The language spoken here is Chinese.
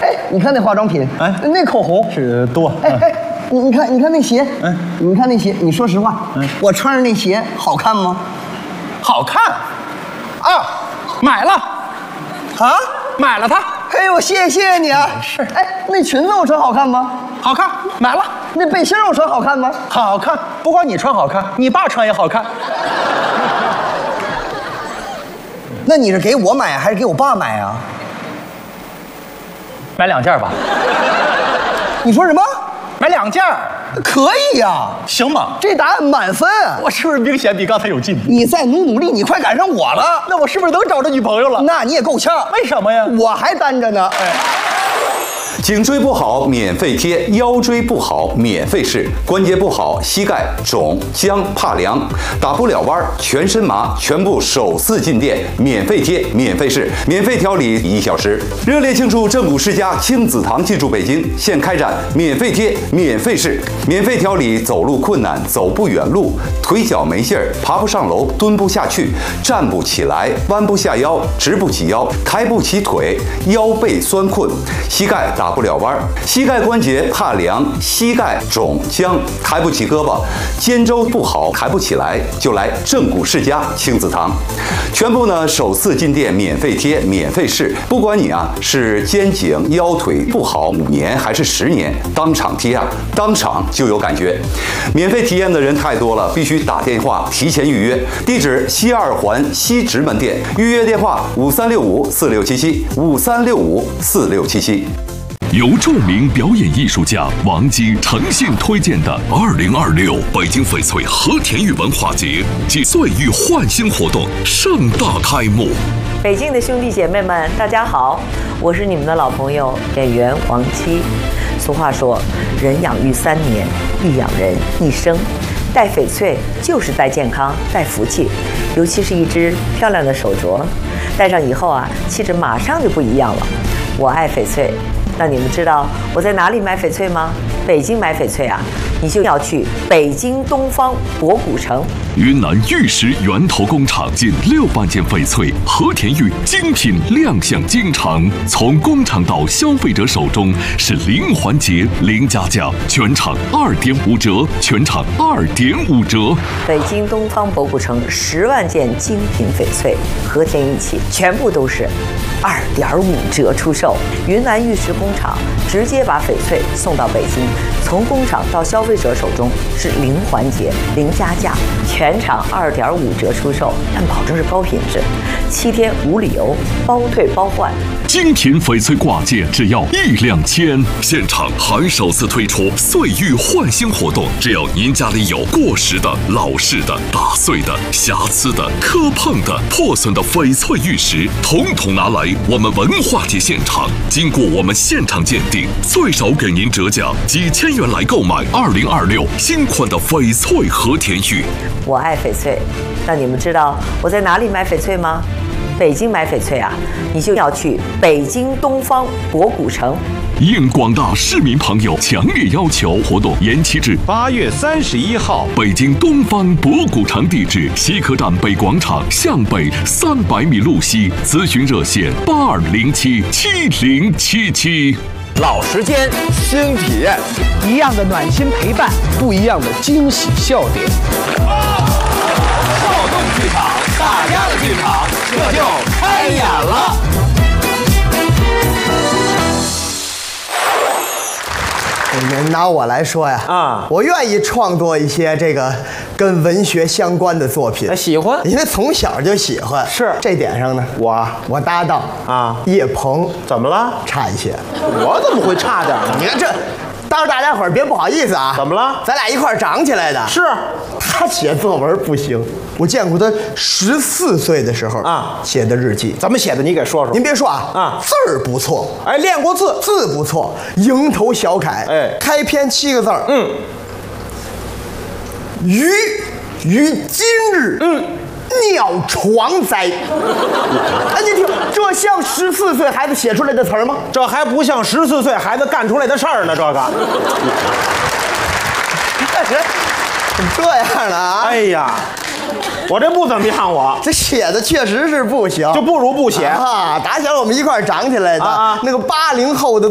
哎，你看那化妆品，哎，那口红是多。 哎，你看那鞋，你看那鞋，你说实话，我穿着那鞋好看吗？ 好看，啊，买了， 啊， 买了它。 哎呦，谢谢你啊！ 是。 哎，那裙子我穿好看吗？ 好看，买了。 那背心我穿好看吗？ 好看，不光你穿好看，你爸穿也好看。 那你是给我买还是给我爸买啊？ 买2件吧。 你说什么？ 买2件。 可以呀， 行吗？ 这答案满分。 我是不是明显比刚才有进步？ 你再努力，你快赶上我了。 那我是不是能找着女朋友了？ 那你也够呛。 为什么呀？ 我还单着呢。哎。 颈椎不好免费贴，腰椎不好免费试，关节不好膝盖肿僵怕凉打不了弯全身麻，全部首次进店免费贴免费试，免费调理1小时。热烈庆祝正骨世家亲子堂进驻北京，现开展免费贴免费试，免费调理走路困难走不远路，腿脚没劲儿爬不上楼蹲不下去站不起来弯不下腰直不起腰抬不起腿腰背酸困膝盖打不了弯，膝盖关节怕凉，膝盖肿僵，抬不起胳膊，肩周不好抬不起来，就来正骨世家亲子堂，全部呢首次进店免费贴免费试，不管你啊是肩颈腰腿不好5年还是10年，当场贴啊，当场就有感觉。免费体验的人太多了，必须打电话提前预约。地址西2环西直门店，预约电话5365467753654677。 由著名表演艺术家王姬诚信推荐的2026北京翡翠和田玉文化节暨岁玉焕新活动盛大开幕。 北京的兄弟姐妹们，大家好，我是你们的老朋友演员王姬。俗话说，人养育3年，必养人1生。戴翡翠就是戴健康、戴福气，尤其是一只漂亮的手镯，戴上以后啊，气质马上就不一样了。我爱翡翠。那你们知道我在哪里买翡翠吗？北京买翡翠啊，你就要去北京东方博古城。 云南玉石源头工厂近6万件翡翠和田玉精品亮相京城，从工厂到消费者手中是零环节零加价，全场2.5折，全场2.5折。 北京东方博古城10万件精品翡翠和田玉器，全部都是2.5折出售。云南玉石工厂直接把翡翠送到北京，从工厂到消费者手中是零环节零加价，全场2.5折出售，但保证是高品质，7天无理由，包退包换。 精品翡翠挂件只要1-2千，现场还首次推出岁玉焕新活动，只要您家里有过时的、老式的、打碎的、瑕疵的、磕碰的、破损的翡翠玉石，统统拿来我们文化节现场，经过我们现场鉴定，最少给您折价几千元来购买2026新款的翡翠和田玉。 我爱翡翠，那你们知道我在哪里买翡翠吗？北京买翡翠啊，你就要去北京东方博古城。 应广大市民朋友强烈要求，活动延期至 8月31号。 北京东方博古城地址：西客站北广场向北300米路西，咨询热线82077077。 老时间，新体验， 一样的暖心陪伴，不一样的惊喜笑点。 少动剧场，大家的剧场，这就开演了。 拿我来说呀，我愿意创作一些这个跟文学相关的作品。 喜欢， 因为从小就喜欢。 是这点上呢，我搭档叶鹏怎么了？ 差一些。 我怎么会差点呢？ 你看这，到时候大家伙儿别不好意思啊。 怎么了？ 咱俩一块儿长起来的。 是， 他写作文不行，我见过他14岁的时候写的日记。 怎么写的？你给说说。 您别说字儿不错。 哎，练过字， 字不错，蝇头小楷。哎，开篇7个字儿。于今日。尿床哉！哎，你听，这像14岁孩子写出来的词儿吗？ 这还不像14岁孩子干出来的事儿呢，这个。 这样的啊？ 哎呀，我这不怎么样，我这写的确实是不行， 就不如不写啊。打小我们一块儿长起来的，那个80后的。